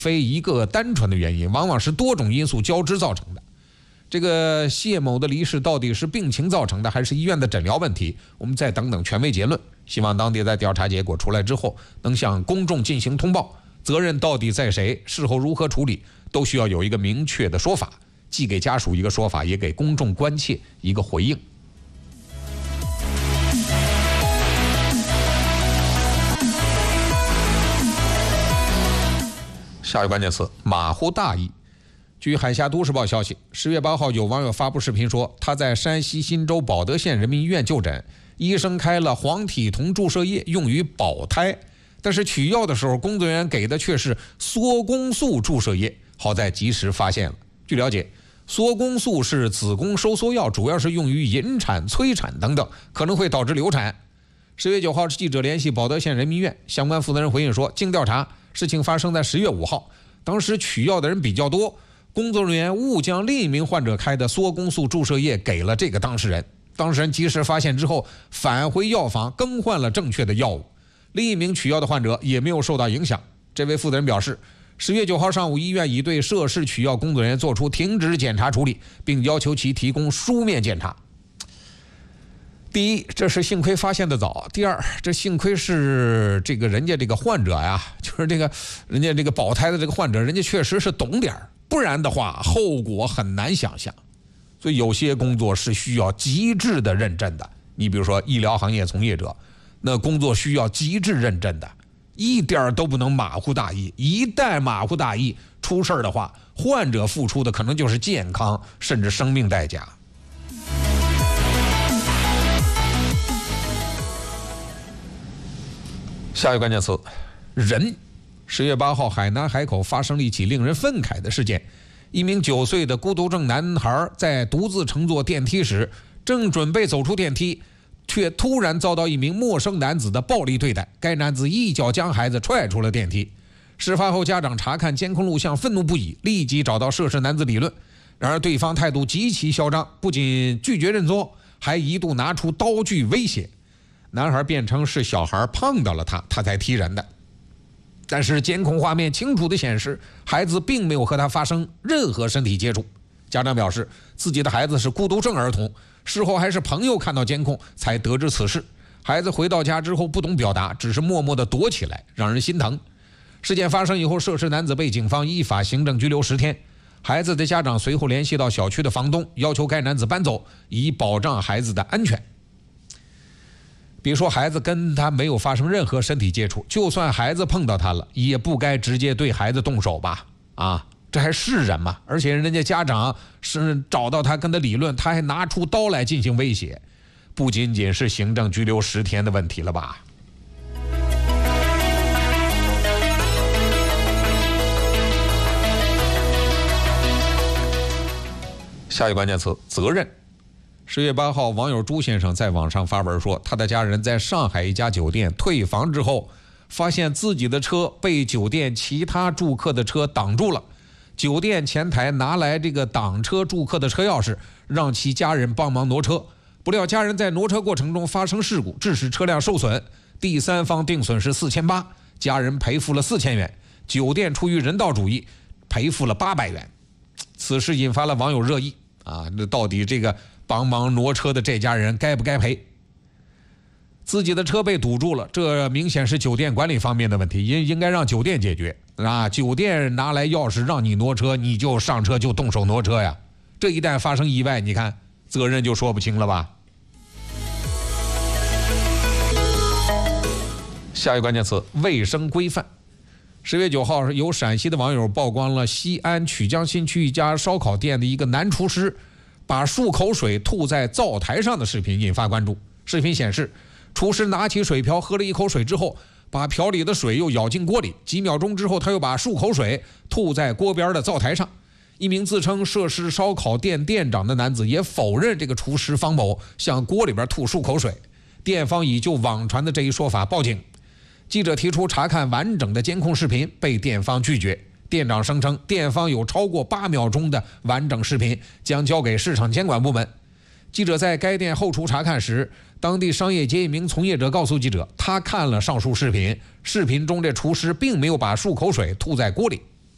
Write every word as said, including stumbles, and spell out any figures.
非一个单纯的原因，往往是多种因素交织造成的。这个谢某的离世到底是病情造成的，还是医院的诊疗问题？我们再等等权威结论。希望当地在调查结果出来之后，能向公众进行通报，责任到底在谁，事后如何处理，都需要有一个明确的说法，既给家属一个说法，也给公众关切一个回应。下一个关键词：马虎大意。据海峡都市报消息，十月八号有网友发布视频说，他在山西忻州保德县人民医院就诊，医生开了黄体酮注射液用于保胎，但是取药的时候工作人员给的却是缩宫素注射液，好在及时发现了。据了解，缩宫素是子宫收缩药，主要是用于引产、催产等等，可能会导致流产。十月九号，记者联系保德县人民医院，相关负责人回应说，经调查，事情发生在十月五号，当时取药的人比较多，工作人员误将另一名患者开的缩宫素注射液给了这个当事人，当事人及时发现之后返回药房更换了正确的药物，另一名取药的患者也没有受到影响。这位负责人表示，十月九号上午，医院已对涉事取药工作人员作出停职检查处理，并要求其提供书面检查。第一，这是幸亏发现的早；第二，这幸亏是这个人家这个患者呀，就是这个人家这个保胎的这个患者，人家确实是懂点儿，不然的话后果很难想象。所以有些工作是需要极致的认真的。你比如说医疗行业从业者，那工作需要极致认真的，一点都不能马虎大意。一旦马虎大意出事的话，患者付出的可能就是健康甚至生命代价。下一个关键词：人。十月八号，海南海口发生了一起令人愤慨的事件。一名九岁的孤独症男孩在独自乘坐电梯时，正准备走出电梯，却突然遭到一名陌生男子的暴力对待。该男子一脚将孩子踹出了电梯。事发后，家长查看监控录像，愤怒不已，立即找到涉事男子理论。然而对方态度极其嚣张，不仅拒绝认错，还一度拿出刀具威胁。男孩辩称是小孩碰到了他，他才踢人的。但是监控画面清楚地显示，孩子并没有和他发生任何身体接触。家长表示，自己的孩子是孤独症儿童，事后还是朋友看到监控才得知此事。孩子回到家之后不懂表达，只是默默地躲起来，让人心疼。事件发生以后，涉事男子被警方依法行政拘留十天。孩子的家长随后联系到小区的房东，要求该男子搬走，以保障孩子的安全。别说孩子跟他没有发生任何身体接触，就算孩子碰到他了，也不该直接对孩子动手吧？啊，这还是人吗？而且人家家长是找到他跟他理论，他还拿出刀来进行威胁，不仅仅是行政拘留十天的问题了吧？下一个关键词：责任。十月八号，网友朱先生在网上发文说，他的家人在上海一家酒店退房之后，发现自己的车被酒店其他住客的车挡住了。酒店前台拿来这个挡车住客的车钥匙，让其家人帮忙挪车。不料家人在挪车过程中发生事故，致使车辆受损，第三方定损是四千八，家人赔付了四千元，酒店出于人道主义赔付了八百元。此事引发了网友热议啊，那到底这个帮忙挪车的这家人该不该赔？自己的车被堵住了，这明显是酒店管理方面的问题，应应该让酒店解决啊！酒店拿来钥匙让你挪车，你就上车就动手挪车呀？这一旦发生意外，你看责任就说不清了吧？下一个关键词：卫生规范。十月九号，有陕西的网友曝光了西安曲江新区一家烧烤店的一个男厨师把漱口水吐在灶台上的视频引发关注。视频显示，厨师拿起水瓢喝了一口水之后，把瓢里的水又舀进锅里，几秒钟之后他又把漱口水吐在锅边的灶台上。一名自称涉事烧烤店店长的男子也否认这个厨师方某向锅里边吐漱口水，店方已就网传的这一说法报警。记者提出查看完整的监控视频，被店方拒绝。店长声称店方有超过八秒钟的完整视频，将交给市场监管部门。记者在该店后厨查看时，当地商业街一名从业者告诉记者，他看了上述视频，视频中这厨师并没有把漱口水吐在锅里。